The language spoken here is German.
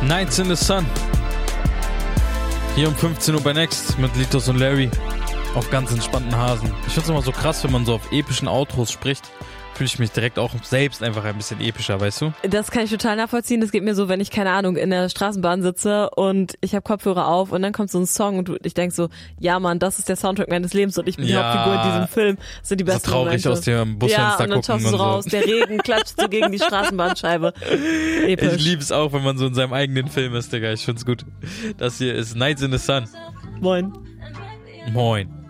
Nights in the Sun. Hier um 15 Uhr bei Next mit Litos und Larry. Auf ganz entspannten Hasen. Ich find's immer so krass, wenn man so auf epischen Outros spricht. Fühle ich mich direkt auch selbst einfach ein bisschen epischer, weißt du? Das kann ich total nachvollziehen. Das geht mir so, wenn ich, keine Ahnung, in der Straßenbahn sitze und ich habe Kopfhörer auf und dann kommt so ein Song und ich denk so, ja Mann, das ist der Soundtrack meines Lebens und ich bin die Hauptfigur in diesem Film. Das sind die besten so traurig Momente. Aus dem Busfenster gucken. Ja, und dann gucken schaust du so und raus, der Regen klatscht so gegen die Straßenbahnscheibe. Episch. Ich liebe es auch, wenn man so in seinem eigenen Film ist, Digga. Ich find's gut. Das hier ist Nights in the Sun. Moin. Moin.